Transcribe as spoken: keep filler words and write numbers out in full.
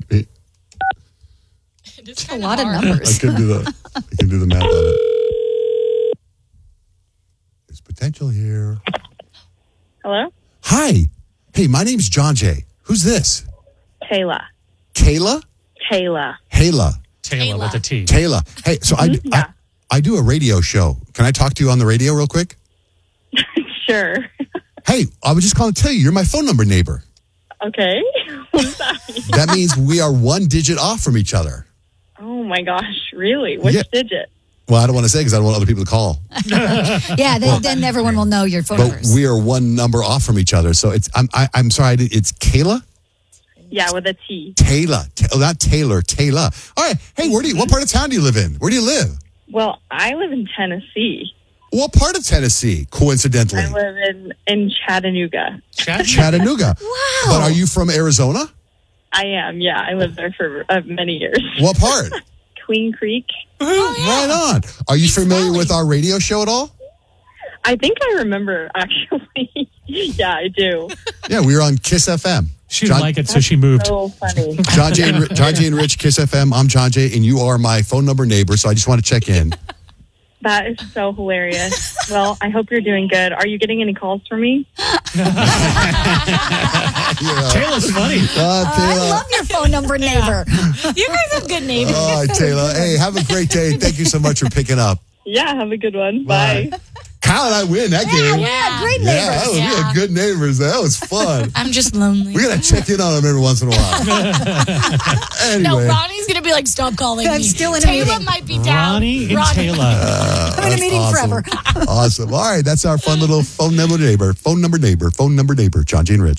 It, It's a lot hard. of numbers. I can do the I can do the math on it. There's potential here. Hello? Hi. Hey, my name's John Jay. Who's this? Taylor. Kayla? Taylor. Hayla. Taylor with a T. Taylor. Hey, so I, Yeah. I I do a radio show. Can I talk to you on the radio real quick? Sure. Hey, I was just calling to tell you, you're my phone number neighbor. Okay. What does that mean? That means we are one digit off from each other. Oh my gosh, really? Which Yeah. digit? Well, I don't want to say because I don't want other people to call. Yeah, then, then everyone will know your phone But numbers. we are one number off from each other. So it's I'm I, I'm sorry. I did, it's Kayla. Yeah, with a T. Taylor. Ta- oh, not Taylor. Taylor. All right. Hey, where do you? What part of town do you live in? Where do you live? Well, I live in Tennessee. What part of Tennessee? Coincidentally, I live in, in Chattanooga. Chattanooga. Wow. But are you from Arizona? I am, yeah. I lived there for uh, many years. What part? Queen Creek. Right on. Are you familiar with our radio show at all? I think I remember, actually. Yeah, I do. Yeah, we were on Kiss F M. She didn't John- like it, so she moved. So funny. John Jay, and, Ri- John Jay and Rich, Kiss F M. I'm John Jay, and you are my phone number neighbor, so I just want to check in. That is so hilarious. Well, I hope you're doing good. Are you getting any calls from me? Yeah. Taylor's funny. Uh, I Taylor. love your phone number neighbor. You guys have good neighbors. All right, Taylor. Hey, have a great day. Thank you so much for picking up. Yeah, have a good one. Bye. Kyle and I win that game. Yeah, great Yeah, neighbors. that was, we Yeah. had good neighbors. That was fun. I'm just lonely. We got to check in on them every once in a while. No, Anyway. Ronnie's going to be like, stop calling I'm me. still in a Taylor meeting. might be down. Ronnie and Taylor. I'm in a meeting awesome. forever. Awesome. All right, that's our fun little phone number neighbor. Phone number neighbor. Phone number neighbor. John Jay and Rich.